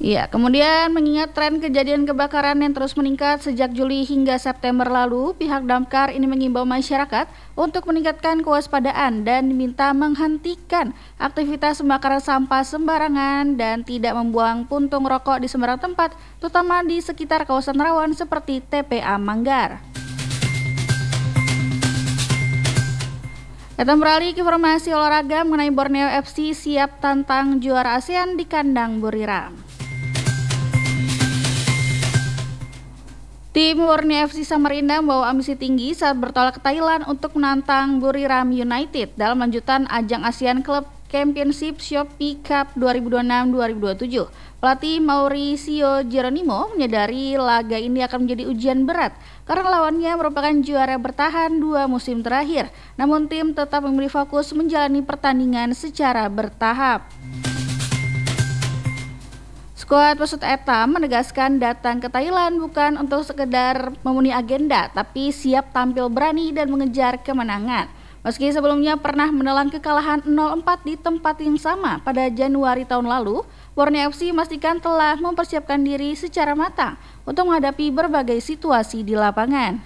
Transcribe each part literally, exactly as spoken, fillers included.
Ya, kemudian mengingat tren kejadian kebakaran yang terus meningkat sejak Juli hingga September lalu, pihak Damkar ini mengimbau masyarakat untuk meningkatkan kewaspadaan dan diminta menghentikan aktivitas pembakaran sampah sembarangan dan tidak membuang puntung rokok di sembarang tempat, terutama di sekitar kawasan rawan seperti T P A Manggar. Kita beralih ke informasi olahraga mengenai Borneo F C siap tantang juara ASEAN di kandang Buriram. Tim Borneo F C Samarinda membawa ambisi tinggi saat bertolak ke Thailand untuk menantang Buriram United dalam lanjutan ajang ASEAN Club Championship Shopee Cup dua ribu dua puluh enam dua ribu dua puluh tujuh. Pelatih Mauricio Geronimo menyadari laga ini akan menjadi ujian berat karena lawannya merupakan juara bertahan dua musim terakhir. Namun tim tetap memberi fokus menjalani pertandingan secara bertahap. Skuad Pesut Eta menegaskan datang ke Thailand bukan untuk sekedar memenuhi agenda, tapi siap tampil berani dan mengejar kemenangan. Meski sebelumnya pernah menelan kekalahan nol empat di tempat yang sama pada Januari tahun lalu, Borneo F C memastikan telah mempersiapkan diri secara matang untuk menghadapi berbagai situasi di lapangan.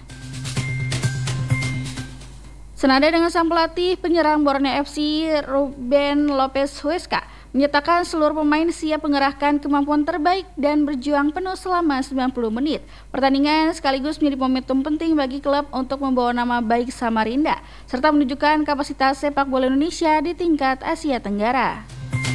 Senada dengan sang pelatih, penyerang Borneo F C Ruben Lopez Huesca menyatakan seluruh pemain siap mengerahkan kemampuan terbaik dan berjuang penuh selama sembilan puluh menit. Pertandingan sekaligus menjadi momentum penting bagi klub untuk membawa nama baik Samarinda, serta menunjukkan kapasitas sepak bola Indonesia di tingkat Asia Tenggara.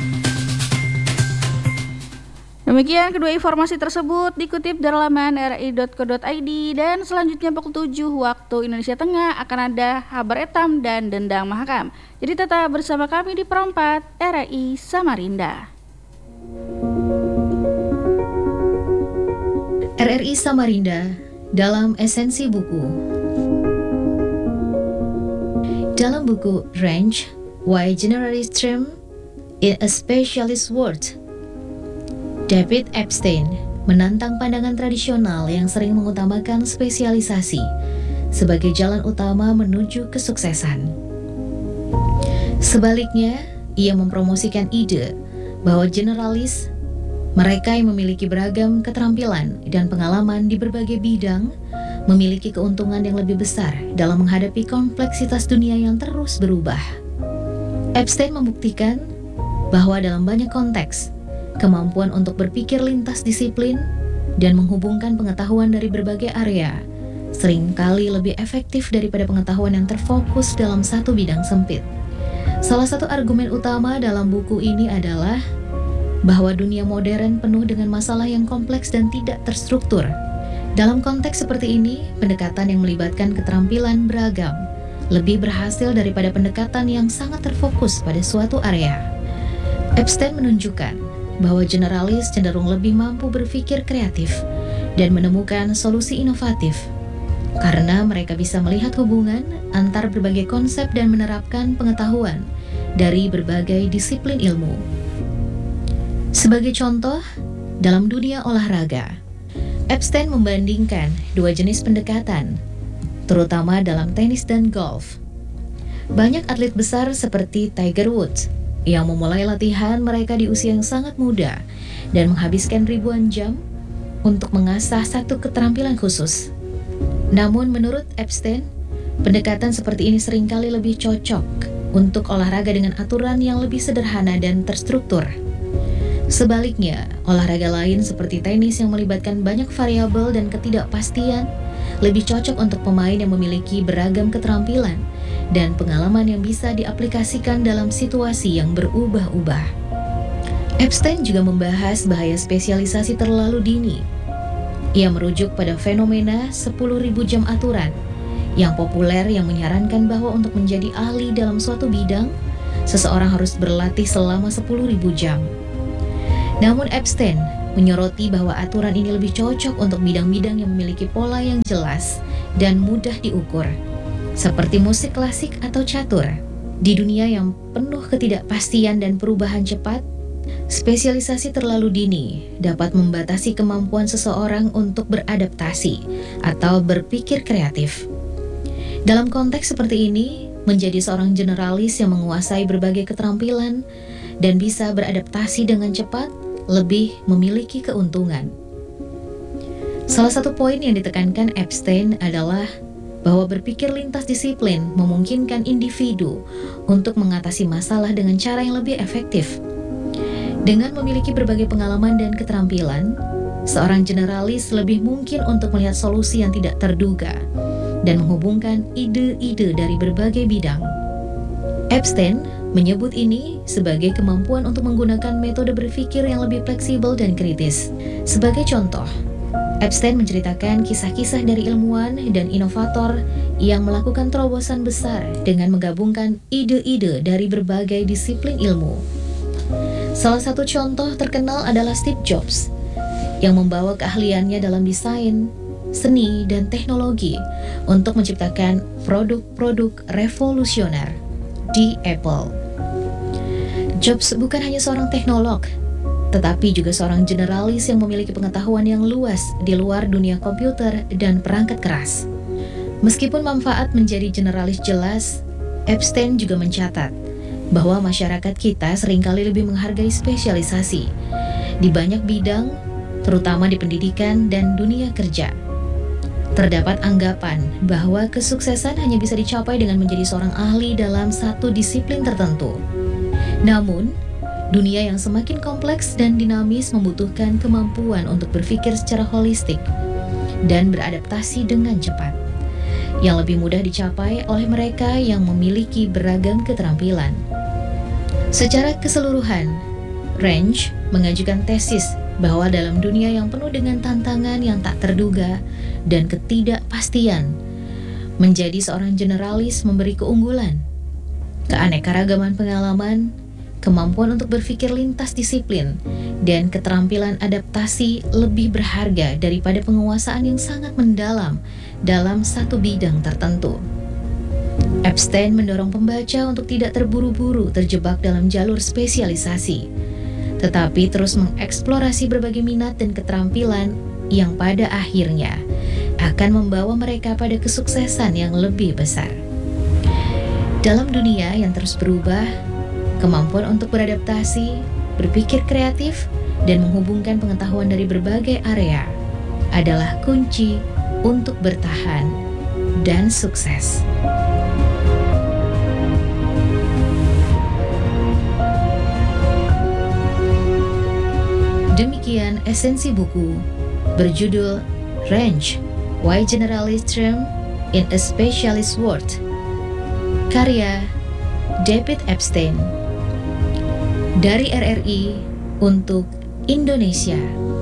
Demikian kedua informasi tersebut dikutip dari laman r i dot co dot i d dan selanjutnya pukul tujuh waktu Indonesia Tengah akan ada Habar Etam dan Dendang Mahakam. Jadi tetap bersama kami di Perempat R I Samarinda. R R I Samarinda dalam esensi buku. Dalam buku Range, Why Generalist Dream in a Specialist World, David Epstein menantang pandangan tradisional yang sering mengutamakan spesialisasi sebagai jalan utama menuju kesuksesan. Sebaliknya, ia mempromosikan ide bahwa generalis, mereka yang memiliki beragam keterampilan dan pengalaman di berbagai bidang, memiliki keuntungan yang lebih besar dalam menghadapi kompleksitas dunia yang terus berubah. Epstein membuktikan bahwa dalam banyak konteks, kemampuan untuk berpikir lintas disiplin dan menghubungkan pengetahuan dari berbagai area seringkali lebih efektif daripada pengetahuan yang terfokus dalam satu bidang sempit. Salah satu argumen utama dalam buku ini adalah bahwa dunia modern penuh dengan masalah yang kompleks dan tidak terstruktur. Dalam konteks seperti ini, pendekatan yang melibatkan keterampilan beragam lebih berhasil daripada pendekatan yang sangat terfokus pada suatu area. Epstein menunjukkan bahwa generalis cenderung lebih mampu berpikir kreatif dan menemukan solusi inovatif karena mereka bisa melihat hubungan antar berbagai konsep dan menerapkan pengetahuan dari berbagai disiplin ilmu. Sebagai contoh, dalam dunia olahraga, Epstein membandingkan dua jenis pendekatan, terutama dalam tenis dan golf. Banyak atlet besar seperti Tiger Woods yang memulai latihan mereka di usia yang sangat muda dan menghabiskan ribuan jam untuk mengasah satu keterampilan khusus. Namun menurut Epstein, pendekatan seperti ini seringkali lebih cocok untuk olahraga dengan aturan yang lebih sederhana dan terstruktur. Sebaliknya, olahraga lain seperti tenis yang melibatkan banyak variabel dan ketidakpastian lebih cocok untuk pemain yang memiliki beragam keterampilan dan pengalaman yang bisa diaplikasikan dalam situasi yang berubah-ubah. Epstein juga membahas bahaya spesialisasi terlalu dini. Ia merujuk pada fenomena sepuluh ribu jam aturan yang populer yang menyarankan bahwa untuk menjadi ahli dalam suatu bidang, seseorang harus berlatih selama sepuluh ribu jam. Namun Epstein menyoroti bahwa aturan ini lebih cocok untuk bidang-bidang yang memiliki pola yang jelas dan mudah diukur, seperti musik klasik atau catur. Di dunia yang penuh ketidakpastian dan perubahan cepat, spesialisasi terlalu dini dapat membatasi kemampuan seseorang untuk beradaptasi atau berpikir kreatif. Dalam konteks seperti ini, menjadi seorang generalis yang menguasai berbagai keterampilan dan bisa beradaptasi dengan cepat lebih memiliki keuntungan. Salah satu poin yang ditekankan Epstein adalah bahwa berpikir lintas disiplin memungkinkan individu untuk mengatasi masalah dengan cara yang lebih efektif. Dengan memiliki berbagai pengalaman dan keterampilan, seorang generalis lebih mungkin untuk melihat solusi yang tidak terduga dan menghubungkan ide-ide dari berbagai bidang. Epstein menyebut ini sebagai kemampuan untuk menggunakan metode berpikir yang lebih fleksibel dan kritis. Sebagai contoh, Epstein menceritakan kisah-kisah dari ilmuwan dan inovator yang melakukan terobosan besar dengan menggabungkan ide-ide dari berbagai disiplin ilmu. Salah satu contoh terkenal adalah Steve Jobs, yang membawa keahliannya dalam desain, seni, dan teknologi untuk menciptakan produk-produk revolusioner di Apple. Jobs bukan hanya seorang teknolog, tetapi juga seorang generalis yang memiliki pengetahuan yang luas di luar dunia komputer dan perangkat keras. Meskipun manfaat menjadi generalis jelas, Epstein juga mencatat bahwa masyarakat kita seringkali lebih menghargai spesialisasi di banyak bidang, terutama di pendidikan dan dunia kerja. Terdapat anggapan bahwa kesuksesan hanya bisa dicapai dengan menjadi seorang ahli dalam satu disiplin tertentu. Namun, dunia yang semakin kompleks dan dinamis membutuhkan kemampuan untuk berpikir secara holistik dan beradaptasi dengan cepat, yang lebih mudah dicapai oleh mereka yang memiliki beragam keterampilan. Secara keseluruhan, Range mengajukan tesis bahwa dalam dunia yang penuh dengan tantangan yang tak terduga dan ketidakpastian, menjadi seorang generalis memberi keunggulan, keanekaragaman pengalaman, kemampuan untuk berpikir lintas disiplin, dan keterampilan adaptasi lebih berharga daripada penguasaan yang sangat mendalam dalam satu bidang tertentu. Epstein mendorong pembaca untuk tidak terburu-buru terjebak dalam jalur spesialisasi, tetapi terus mengeksplorasi berbagai minat dan keterampilan yang pada akhirnya akan membawa mereka pada kesuksesan yang lebih besar. Dalam dunia yang terus berubah, kemampuan untuk beradaptasi, berpikir kreatif, dan menghubungkan pengetahuan dari berbagai area adalah kunci untuk bertahan dan sukses. Demikian esensi buku berjudul Range, Why Generalists Dream in a Specialist World, karya David Epstein, dari R R I untuk Indonesia.